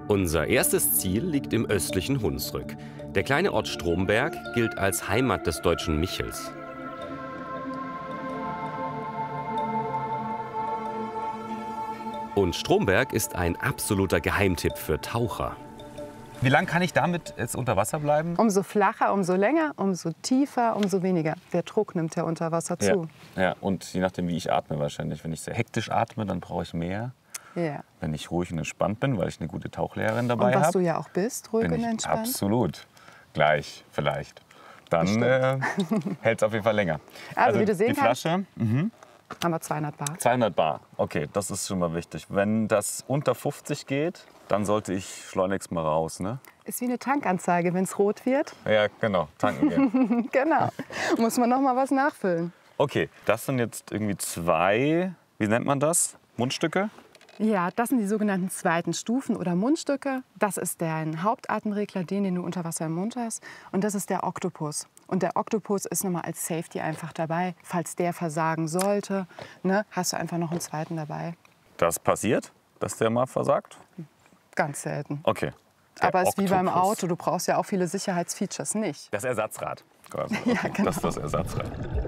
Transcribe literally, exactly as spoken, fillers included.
Unser erstes Ziel liegt im östlichen Hunsrück. Der kleine Ort Stromberg gilt als Heimat des deutschen Michels. Und Stromberg ist ein absoluter Geheimtipp für Taucher. Wie lange kann ich damit jetzt unter Wasser bleiben? Umso flacher, umso länger, umso tiefer, umso weniger. Der Druck nimmt ja unter Wasser zu. Ja, ja, und je nachdem, wie ich atme wahrscheinlich. Wenn ich sehr hektisch atme, dann brauche ich mehr. Ja. Wenn ich ruhig und entspannt bin, weil ich eine gute Tauchlehrerin dabei habe. Und was du ja auch bist, ruhig bin und ich entspannt. Absolut. Gleich, vielleicht. Dann äh, hält es auf jeden Fall länger. Also, wie du sehen die Flasche, mhm. haben wir zweihundert Bar. zweihundert Bar, okay, das ist schon mal wichtig. Wenn das unter fünfzig geht, dann sollte ich schleunigst mal raus, ne? Ist wie eine Tankanzeige, wenn es rot wird. Ja, genau, tanken gehen. Genau. Muss man noch mal was nachfüllen. Okay, das sind jetzt irgendwie zwei, wie nennt man das? Mundstücke? Ja, das sind die sogenannten zweiten Stufen oder Mundstücke. Das ist dein Hauptatemregler, den, den du unter Wasser im Mund hast. Und das ist der Oktopus. Und der Oktopus ist nochmal als Safety einfach dabei. Falls der versagen sollte, ne, hast du einfach noch einen zweiten dabei. Das passiert, dass der mal versagt? Ganz selten. Okay. Der Aber es ist wie beim Oktopus. Auto, du brauchst ja auch viele Sicherheitsfeatures nicht. Das Ersatzrad quasi. Ja, Okay, genau. Das ist das Ersatzrad.